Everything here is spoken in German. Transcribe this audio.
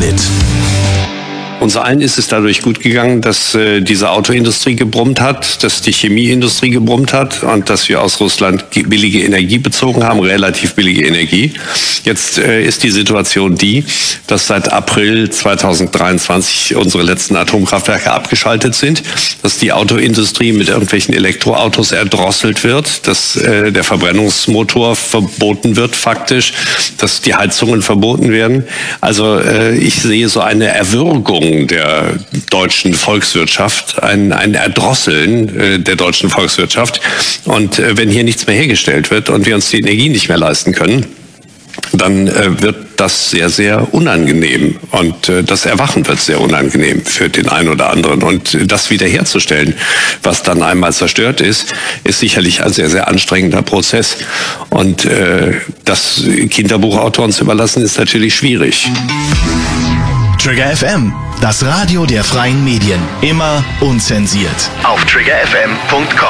Wochenschnitt. Uns allen ist es dadurch gut gegangen, dass diese Autoindustrie gebrummt hat, dass die Chemieindustrie gebrummt hat und dass wir aus Russland billige Energie bezogen haben, relativ billige Energie. Jetzt ist die Situation die, dass seit April 2023 unsere letzten Atomkraftwerke abgeschaltet sind, dass die Autoindustrie mit irgendwelchen Elektroautos erdrosselt wird, dass der Verbrennungsmotor verboten wird faktisch, dass die Heizungen verboten werden. Also ich sehe so eine Erwürgung der deutschen Volkswirtschaft, ein Erdrosseln der deutschen Volkswirtschaft. Und wenn hier nichts mehr hergestellt wird und wir uns die Energie nicht mehr leisten können, dann wird das sehr, sehr unangenehm. Und das Erwachen wird sehr unangenehm für den einen oder anderen. Und das wiederherzustellen, was dann einmal zerstört ist, ist sicherlich ein sehr, sehr anstrengender Prozess. Und das Kinderbuchautoren zu überlassen, ist natürlich schwierig. Trigger FM, das Radio der freien Medien. Immer unzensiert. Auf triggerfm.com.